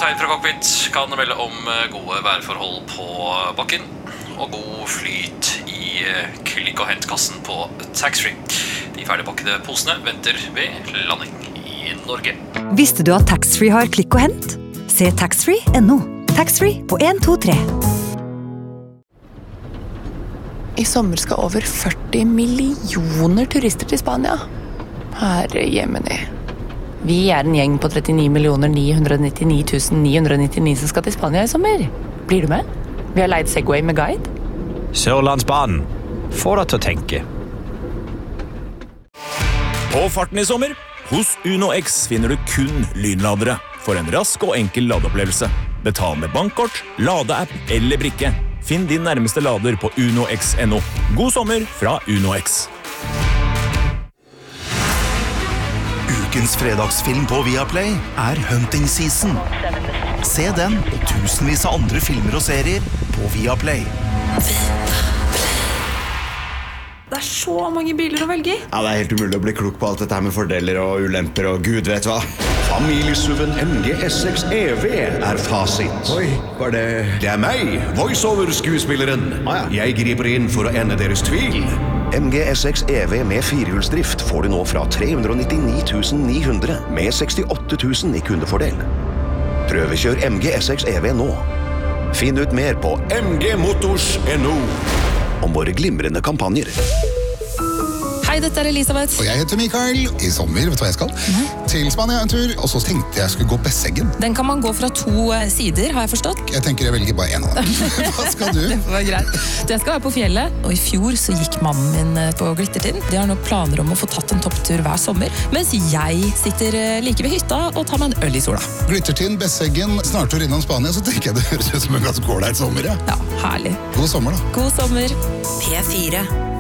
kaptein fra cockpit kan melde om gode værforhold på bakken og god flyt i klikk- og hentkassen på taxfree. De ferdigpakkede posene venter ved landing i Norge. Visste du at taxfree har klikk og hent? Se taxfree.no. Taxfree på 1, 2, 3. I sommer skal over 40 millioner turister til Spania. Herre jemini. Vi en gjeng på 39 999 999 som skal til Spania i sommer. Blir du med? Vi har leid Segway med guide. Sørlandsbanen. Få deg til å tenke. På farten i sommer, hos Uno X finner du kun lynladere for en rask og enkel ladeopplevelse. Betal med bankkort, ladeapp eller brikke. Finn din nærmeste lader på unox.no. God sommer fra Uno X. Ukens fredagsfilm på Viaplay Hunting Season. Se den og tusenvis av andre filmer og serier på Viaplay. Det så mange biler å velge i. Ja, det helt umulig å bli klok på alt dette her med fordeler og ulemper og gud vet hva. Familiesuven MG S6 EV fasit. Oi, var det... Det meg, voiceover-skuespilleren. Jeg griper inn for å ende deres tvil. MG S6 EV med firehjulsdrift får du nå fra 399 900 med 68 000 i kundefordel. Prøvekjør MG S6 EV nå. Finn ut mer på mgmotors.no om våre glimrende kampanjer. Hei, dette Elisabeth. Og jeg heter Mikael. I sommer, vet du hva jeg skal? Til Spania en tur, og så tenkte jeg skulle gå Besseggen. Den kan man gå fra 2 sider, har jeg forstått. Jeg tenker jeg velger bare en av dem. Hva skal du? Det var greit. Jeg skal være på fjellet, og i fjor så gikk mannen min på Glittertind. De har nå planer om å få tatt en topptur hver sommer, mens jeg sitter like ved hytta og tar meg en øl i sola. Glittertind, Besseggen, snartur innom Spania, så tenker jeg det høres ut som en ganske ålreit sommer, ja. Ja, herlig. God sommer da. God sommer. P4